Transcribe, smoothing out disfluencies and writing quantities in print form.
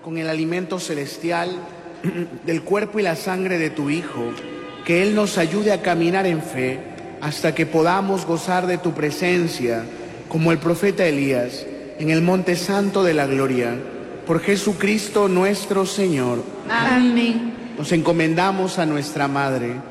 con el alimento celestial del cuerpo y la sangre de tu Hijo, que Él nos ayude a caminar en fe hasta que podamos gozar de tu presencia, como el profeta Elías, en el monte santo de la gloria. Por Jesucristo nuestro Señor. Amén. Nos encomendamos a nuestra Madre,